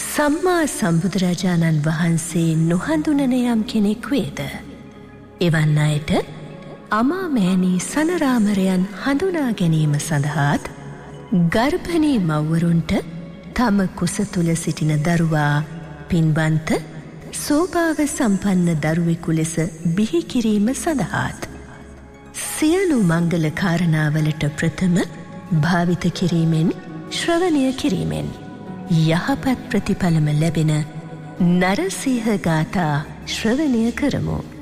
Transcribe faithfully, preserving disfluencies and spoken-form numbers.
සම්මා සම්බුදුරජාණන් වහන්සේ නොහඳුනන යම් කෙනෙක් වේද? එවන් අයට අමාමෑණී සනරාමරයන් හඳුනා ගැනීම සඳහාත් ගර්භණී මව්වරුන්ට තම කුස තුල සිටින දරුවා පින්වන්ත සෝභාව සම්පන්න දරුවෙකු ලෙස බිහි කිරීම සඳහාත් සියලු මංගල කාරණාවලට ප්‍රථම භාවිත කිරීමෙන් ශ්‍රවණය කිරීමෙන් යහපත් ප්‍රතිඵලම ලැබෙන නරසිංහ ගාථා ශ්‍රවණය කරමු.